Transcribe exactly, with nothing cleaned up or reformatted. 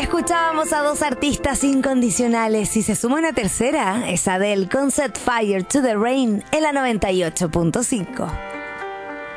Escuchábamos a dos artistas incondicionales y se suma una tercera, es Adele con Set Fire to the Rain en la noventa y ocho punto cinco.